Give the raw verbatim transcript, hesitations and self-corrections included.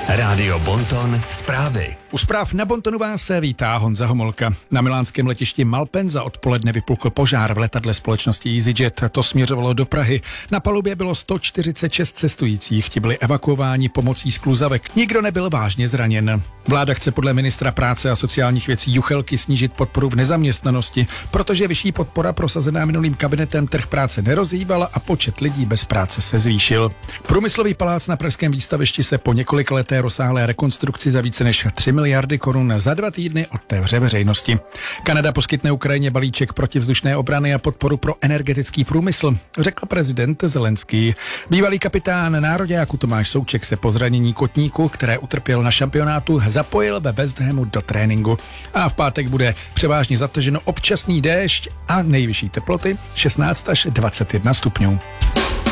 Rádio Bonton zprávy. U zpráv na Bontonu vás se vítá Honza Homolka. Na milánském letišti Malpensa odpoledne vypukl požár v letadle společnosti EasyJet. To směřovalo do Prahy. Na palubě bylo sto čtyřicet šest cestujících. Ti byli evakuováni pomocí skluzavek. Nikdo nebyl vážně zraněn. Vláda chce podle ministra práce a sociálních věcí Juchelky snížit podporu v nezaměstnanosti, protože vyšší podpora prosazená minulým kabinetem trh práce nerozhýbala a počet lidí bez práce se zvýšil. Průmyslový palác na pražském výstavišti se po několika leté rozsáhlé rekonstrukci za více než tři miliardy korun za dva týdny otevře veřejnosti. Kanada poskytne Ukrajině balíček protivzdušné obrany a podporu pro energetický průmysl, řekl prezident Zelenský. Bývalý kapitán nároďáku Tomáš Souček se po zranění kotníku, které utrpěl na šampionátu, zapojil ve West Hamu do tréninku. A v pátek bude převážně zataženo občasný déšť a nejvyšší teploty šestnáct až dvacet jedna stupňů.